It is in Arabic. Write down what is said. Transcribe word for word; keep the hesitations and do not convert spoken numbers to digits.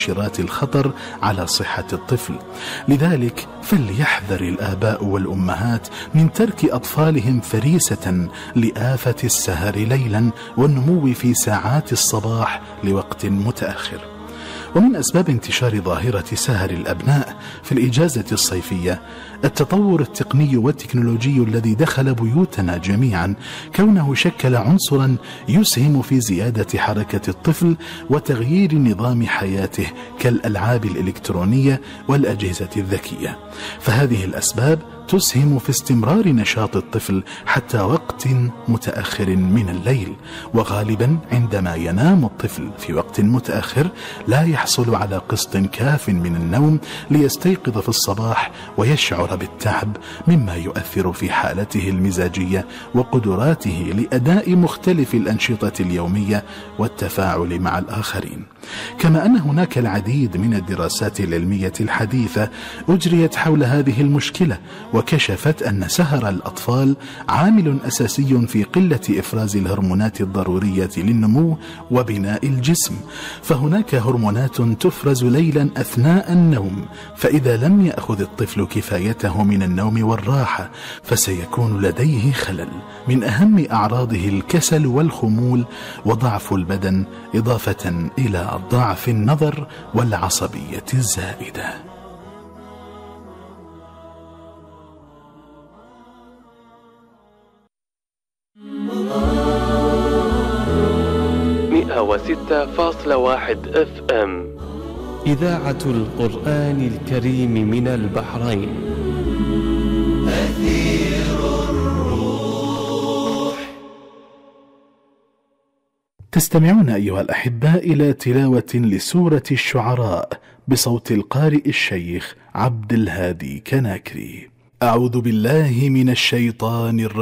مؤشرات الخطر على صحة الطفل. لذلك فليحذر الآباء والأمهات من ترك أطفالهم فريسة لآفة السهر ليلا والنمو في ساعات الصباح لوقت متأخر. ومن أسباب انتشار ظاهرة سهر الأبناء في الإجازة الصيفية التطور التقني والتكنولوجي الذي دخل بيوتنا جميعا، كونه شكل عنصرا يسهم في زيادة حركة الطفل وتغيير نظام حياته كالألعاب الإلكترونية والأجهزة الذكية. فهذه الأسباب تسهم في استمرار نشاط الطفل حتى وقت متأخر من الليل، وغالبا عندما ينام الطفل في وقت متأخر لا يحصل على قسط كاف من النوم ليستيقظ في الصباح ويشعر بالتعب، مما يؤثر في حالته المزاجية وقدراته لأداء مختلف الأنشطة اليومية والتفاعل مع الآخرين. كما أن هناك العديد من الدراسات العلمية الحديثة أجريت حول هذه المشكلة، وكشفت أن سهر الأطفال عامل أساسي في قلة إفراز الهرمونات الضرورية للنمو وبناء الجسم. فهناك هرمونات تفرز ليلا أثناء النوم، فإذا لم يأخذ الطفل كفايته من النوم والراحة فسيكون لديه خلل. من أهم أعراضه الكسل والخمول وضعف البدن، إضافة إلى ضعف النظر والعصبية الزائدة. مئة وستة فاصلة واحد اف ام إذاعة القرآن الكريم من البحرين. أثير الروح. تستمعون أيها الأحباء إلى تلاوة لسورة الشعراء بصوت القارئ الشيخ عبد الهادي كناكري. أعوذ بالله من الشيطان الرجيم.